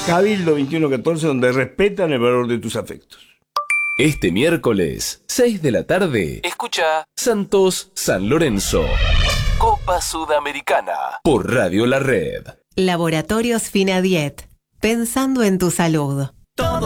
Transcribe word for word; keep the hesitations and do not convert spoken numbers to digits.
Cabildo veintiuno catorce, donde respetan el valor de tus afectos. Este miércoles, seis de la tarde, escucha Santos San Lorenzo. Copa Sudamericana por Radio La Red. Laboratorios Finadiet. Pensando en tu salud.